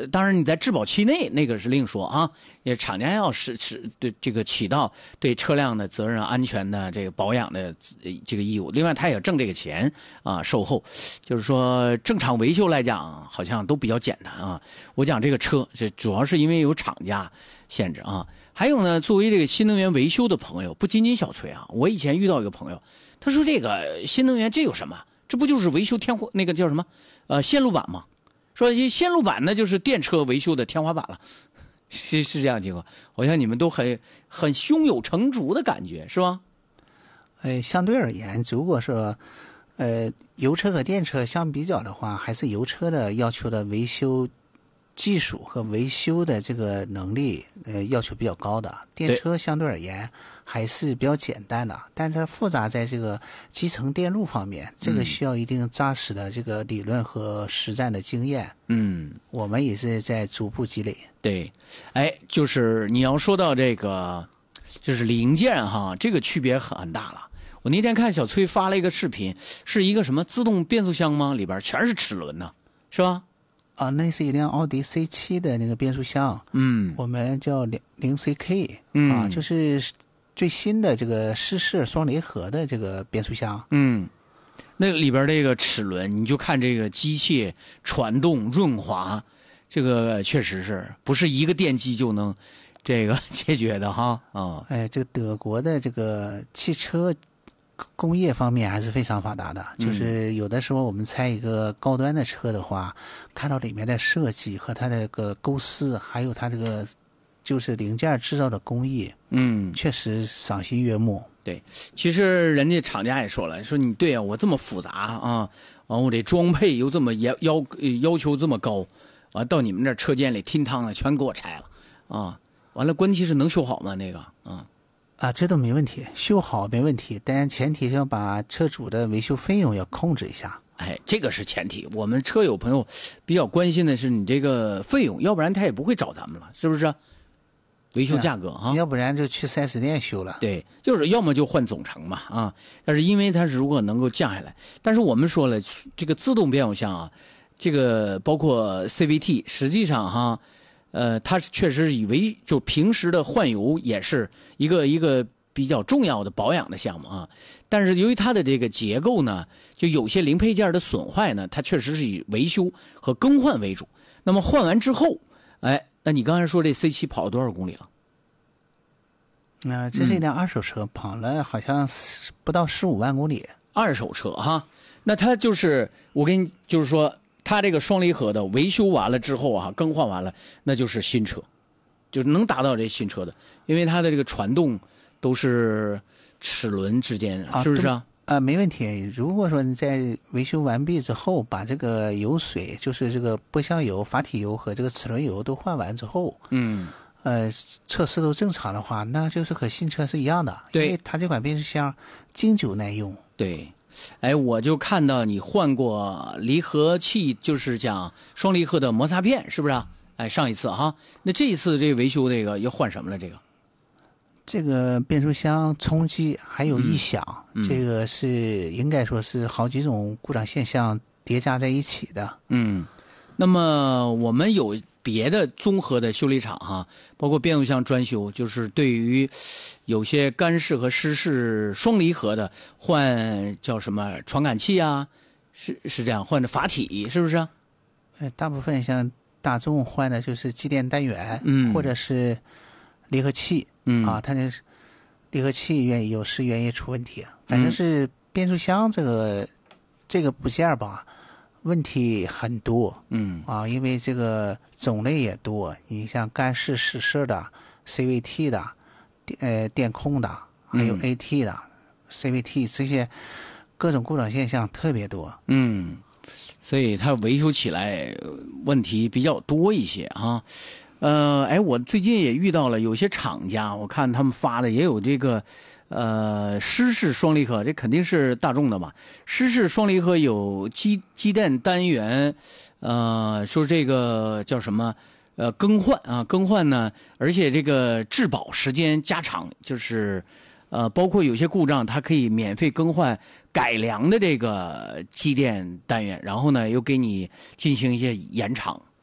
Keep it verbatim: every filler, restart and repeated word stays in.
呃，当然你在质保期内那个是另说啊，也厂家要是是对这个起到对车辆的责任安全的这个保养的这个义务，另外他也挣这个钱啊，售后，就是说正常维修来讲好像都比较简单啊。我讲这个车，这主要是因为有厂家限制啊。还有呢，作为这个新能源维修的朋友，不仅仅小崔啊，我以前遇到一个朋友，他说这个新能源这有什么？这不就是维修天花那个叫什么呃线路板吗？说这线路板呢，就是电车维修的天花板了，是是这样情况。好像你们都很很胸有成竹的感觉，是吧？ 呃，相对而言，如果说呃油车和电车相比较的话，还是油车的要求的维修技术和维修的这个能力，呃，要求比较高的。电车相对而言还是比较简单的，但是它复杂在这个集成电路方面，这个需要一定扎实的这个理论和实战的经验。嗯，我们也是在逐步积累。 对，哎，就是你要说到这个，就是零件哈，这个区别很大了。我那天看小崔发了一个视频，是一个什么自动变速箱吗？里边全是齿轮呢，是吧？ 啊，那是一辆奥迪 C 七 的那个变速箱，嗯，我们叫零 C K， 嗯，啊，就是最新的这个湿式双离合的这个变速箱， 嗯，那里边这个齿轮，你就看这个机械传动润滑，这个确实是不是一个电机就能这个解决的哈啊？ 哎，这个德国的这个汽车工业方面还是非常发达的，就是有的时候我们拆一个高端的车的话，看到里面的设计和它的这个构思，还有它这个就是零件制造的工艺，嗯，确实赏心悦目。 对，其实人家厂家也说了，说你对啊，我这么复杂啊，完我这装配又这么要要要求这么高，完到你们这车间里听汤的全给我拆了啊，完了关键是能修好吗？那个啊。 啊，这都没问题，修好没问题，但前提是要把车主的维修费用要控制一下。 哎，这个是前提。我们车友朋友比较关心的是你这个费用，要不然他也不会找咱们了，是不是？维修价格啊， 要不然就去 四 S 店修了。 对，就是要么就换总成嘛啊。但是因为它是如果能够降下来，但是我们说了，这个自动变速箱啊，这个包括 C V T， 实际上哈。呃，它确实是以为就平时的换油也是一个一个比较重要的保养的项目啊。但是由于它的这个结构呢，就有些零配件的损坏呢，它确实是以维修和更换为主。那么换完之后，哎，那你刚才说这 C 七 跑了多少公里了？ 那、呃、这是一辆二手车，嗯、跑了好像不到十五万公里。 二手车哈，那它就是我跟你就是说。它这个双离合的维修完了之后啊，更换完了，那就是新车，就是能达到这新车的，因为它的这个传动都是齿轮之间，是不是啊？ 啊，没问题。如果说你在维修完毕之后，把这个油水，就是这个波箱油、阀体油和这个齿轮油都换完之后，嗯，呃，测试都正常的话，那就是和新车是一样的。 对， 因为它这款变速箱经久耐用。 对。哎，我就看到你换过离合器，就是讲双离合的摩擦片，是不是啊？哎，上一次哈，那这一次这维修这个要换什么了？这个， 这个变速箱冲击还有异响，嗯、这个是应该说是好几种故障现象叠加在一起的。 嗯，那么我们有别的综合的修理厂哈，包括变速箱专修，就是对于有些干式和湿式双离合的换叫什么传感器啊，是是这样换的阀体，是不是？ 呃，大部分像大众换的就是机电单元，嗯，或者是离合器，嗯啊，它那离合器愿意有时愿意出问题，反正是变速箱这个、嗯、这个部件吧。问题很多，嗯啊，因为这个种类也多，你像干式、湿式的、C V T 的、呃电控的，还有 A T 的、嗯、C V T 这些各种故障现象特别多， 嗯，所以它维修起来问题比较多一些啊。呃，哎，我最近也遇到了有些厂家，我看他们发的也有这个。呃，湿式双离合，这肯定是大众的嘛。湿式双离合有机机电单元，呃，说这个叫什么？呃，更换啊，更换呢，而且这个质保时间加长，就是呃，包括有些故障，它可以免费更换改良的这个机电单元，然后呢，又给你进行一些延长